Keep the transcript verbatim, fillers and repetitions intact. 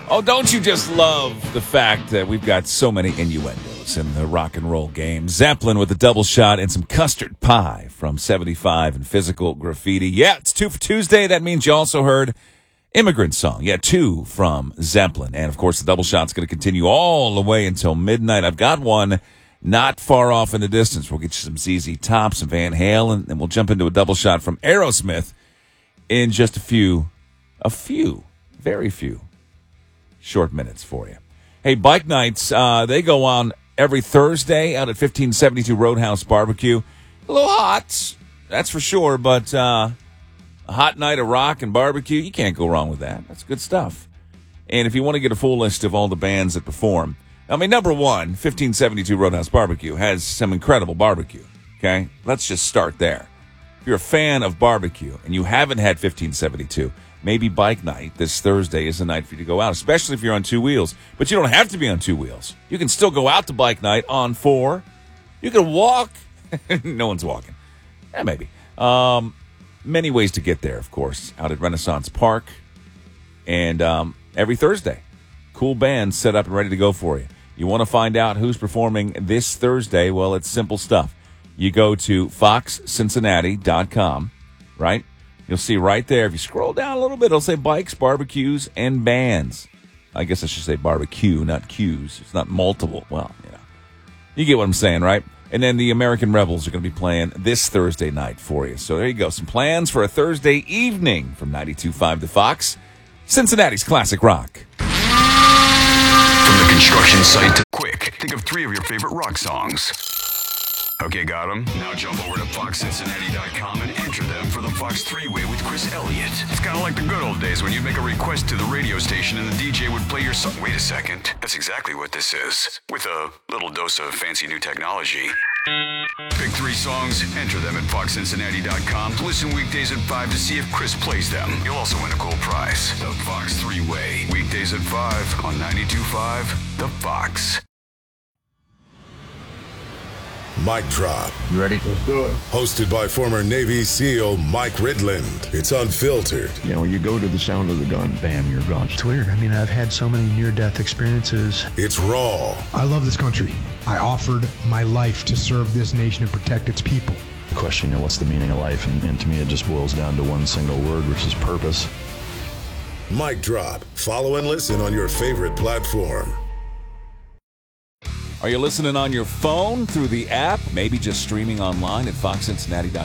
Oh, don't you just love the fact that we've got so many innuendos in the rock and roll game? Zeppelin with a double shot and some custard pie from seventy-five and Physical Graffiti. Yeah, it's two for Tuesday. That means you also heard Immigrant Song. Yeah, two from Zeppelin. And, of course, the double shot's going to continue all the way until midnight. I've got one not far off in the distance. We'll get you some Z Z Top, some Van Halen, and we'll jump into a double shot from Aerosmith in just a few, a few, very few short minutes for you. Hey, bike nights, uh, they go on every Thursday out at fifteen seventy-two Roadhouse Barbecue. A little hot, that's for sure, but uh, a hot night of rock and barbecue, you can't go wrong with that. That's good stuff. And if you want to get a full list of all the bands that perform, I mean, number one, fifteen seventy-two Roadhouse Barbecue has some incredible barbecue, okay? Let's just start there. If you're a fan of barbecue and you haven't had fifteen seventy-two, maybe bike night this Thursday is the night for you to go out, especially if you're on two wheels. But you don't have to be on two wheels. You can still go out to bike night on four. You can walk. No one's walking. Eh, maybe. Um, many ways to get there, of course, out at Renaissance Park. And um, every Thursday, cool bands set up and ready to go for you. You want to find out who's performing this Thursday? Well, it's simple stuff. You go to fox cincinnati dot com, right? You'll see right there, if you scroll down a little bit, it'll say bikes, barbecues, and bands. I guess I should say barbecue, not cues. It's not multiple. Well, you know. You get what I'm saying, right? And then the American Rebels are going to be playing this Thursday night for you. So there you go. Some plans for a Thursday evening from ninety-two point five The Fox, Cincinnati's classic rock. From the construction site to quick, think of three of your favorite rock songs. Okay, got them? Now jump over to fox cincinnati dot com and enter them for the Fox three-way with Chris Elliott. It's kind of like the good old days when you'd make a request to the radio station and the D J would play your song. Wait a second. That's exactly what this is, with a little dose of fancy new technology. Pick three songs, enter them at fox cincinnati dot com. Listen weekdays at five to see if Chris plays them. You'll also win a cool prize. The Fox three-way. Weekdays at five on ninety-two point five The Fox. Mic Drop. You ready? Let's do it. Hosted by former Navy SEAL Mike Ridland. It's unfiltered. You know, you go to the sound of the gun, bam, you're gone. It's weird. I mean, I've had so many near-death experiences. It's raw. I love this country. I offered my life to serve this nation and protect its people. The question, you know, what's the meaning of life? And, and to me, it just boils down to one single word, which is purpose. Mic Drop. Follow and listen on your favorite platform. Are you listening on your phone through the app? Maybe just streaming online at fox cincinnati dot com.